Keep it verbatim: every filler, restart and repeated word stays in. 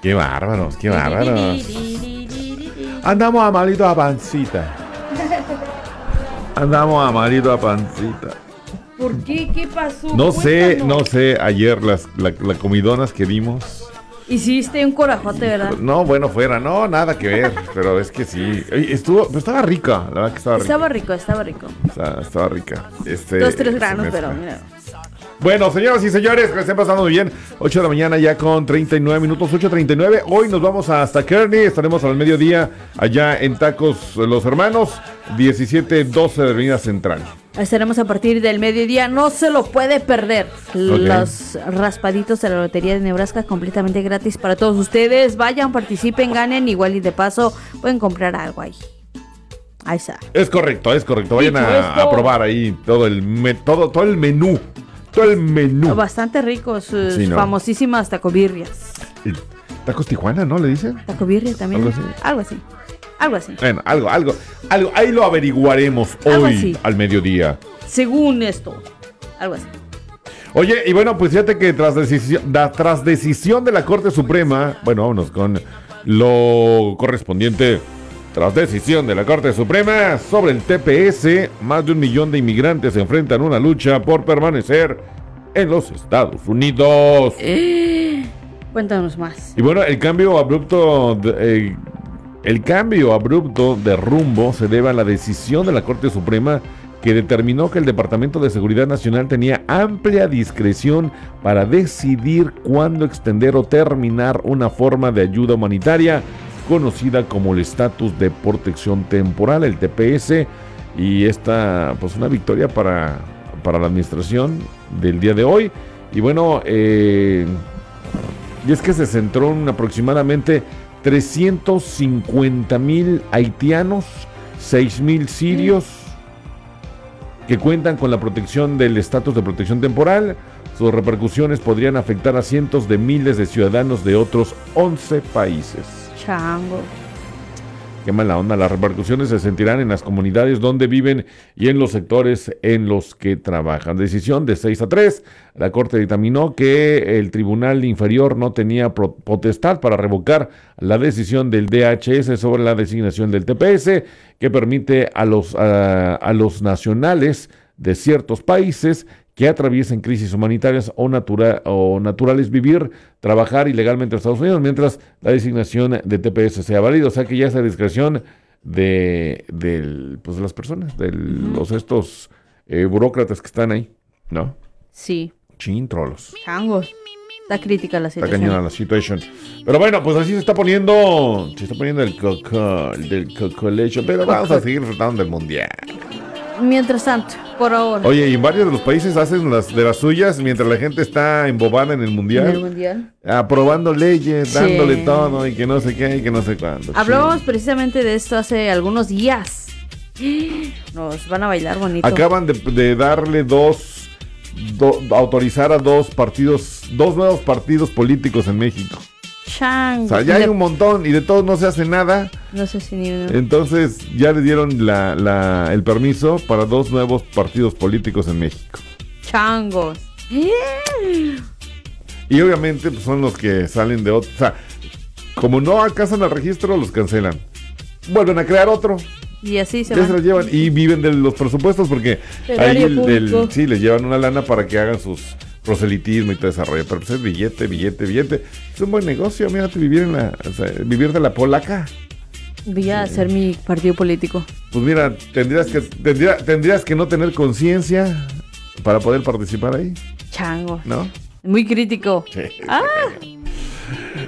Qué bárbaros, qué bárbaros. Andamos a malito a pancita. Andamos a malito a pancita. ¿Por qué? ¿Qué pasó? No sé, Cuéntanos. no sé, ayer las la, la comidonas que dimos. Hiciste un corajote, ¿verdad? No, bueno, fuera, no, nada que ver, pero es que sí. Oye, estuvo, pero estaba rica, la verdad que estaba rica. Estaba rico, estaba rico. Estaba, estaba rica. Este, Dos, tres se granos, mezcla. pero mira. Bueno, señoras y señores, que estén pasando muy bien. ocho de la mañana ya con treinta y nueve minutos, ocho treinta y nueve. Hoy nos vamos hasta Kearney, estaremos al mediodía allá en Tacos Los Hermanos, diecisiete doce de Avenida Central. Estaremos a partir del mediodía, no se lo puede perder. Los raspaditos de la Lotería de Nebraska completamente gratis para todos ustedes. Vayan, participen, ganen, igual y de paso pueden comprar algo ahí. Ahí está. Es correcto, es correcto. Vayan Dicho a, esto- a probar ahí todo el me- todo, todo el menú. Todo el menú. Bastante ricos, sus Sí, ¿no? famosísimas tacobirrias. Tacos Tijuana, ¿no? ¿Le dicen? Tacobirria también. Algo así. Algo así. Algo así. Bueno, algo, algo, algo. Ahí lo averiguaremos Algo hoy así. al mediodía. Según esto. Algo así. Oye, y bueno, pues fíjate que tras decisión, da- tras decisión de la Corte Suprema, bueno, vámonos con lo correspondiente. Tras decisión de la Corte Suprema sobre el T P S, más de un millón de inmigrantes se enfrentan a una lucha por permanecer en los Estados Unidos. Eh, cuéntanos más. Y bueno, el cambio abrupto, de, eh, el cambio abrupto de rumbo se debe a la decisión de la Corte Suprema que determinó que el Departamento de Seguridad Nacional tenía amplia discreción para decidir cuándo extender o terminar una forma de ayuda humanitaria conocida como el estatus de protección temporal, el T P S, y esta, pues, una victoria para, para la administración del día de hoy. Y bueno, eh, y es que se centró en aproximadamente trescientos cincuenta mil haitianos, seis mil sirios que cuentan con la protección del estatus de protección temporal. Sus repercusiones podrían afectar a cientos de miles de ciudadanos de otros once países. Chango. Qué mala onda. Las repercusiones se sentirán en las comunidades donde viven y en los sectores en los que trabajan. Decisión de seis a tres. La Corte dictaminó que el Tribunal Inferior no tenía pro- potestad para revocar la decisión del D H S sobre la designación del T P S, que permite a los, a, a los nacionales de ciertos países que atraviesen crisis humanitarias o, natura, o naturales vivir, trabajar ilegalmente en Estados Unidos, mientras la designación de T P S sea válida. O sea que ya es a discreción de, del, pues de las personas, de los estos eh, burócratas que están ahí, ¿no? Sí. Chin, trolos. Changos. Está crítica la Está situación. cañona la situación. Pero bueno, pues así se está poniendo, se está poniendo el coco, del cocolecho, pero vamos a seguir disfrutando del mundial. Mientras tanto, por ahora. Oye, y en varios de los países hacen las de las suyas mientras la gente está embobada en el mundial. En el mundial. Aprobando leyes, Sí. dándole todo y que no sé qué y que no sé cuándo. Hablábamos Sí. precisamente de esto hace algunos días. Nos van a bailar bonito. Acaban de, de darle dos, do- autorizar a dos partidos, dos nuevos partidos políticos en México. Chango. O sea, ya hay un montón y de todos no se hace nada. No sé si ni uno. Entonces ya le dieron la, la, el permiso para dos nuevos partidos políticos en México. Changos. Y obviamente pues, son los que salen de otro. O sea, como no alcanzan el registro, los cancelan. Vuelven a crear otro. Y así se Ya se los van. llevan y viven de los presupuestos porque ahí Erario el, público. el- sí, les llevan una lana para que hagan sus proselitismo y todo ese rollo. Pero pues es billete, billete, billete. Es un buen negocio, mírate, vivir en la, o sea, vivir de la polaca. Voy a hacer mi partido político. Pues mira, tendrías que, tendría- tendrías que no tener conciencia para poder participar ahí, Changos. ¿no? Muy crítico. Sí. Ah,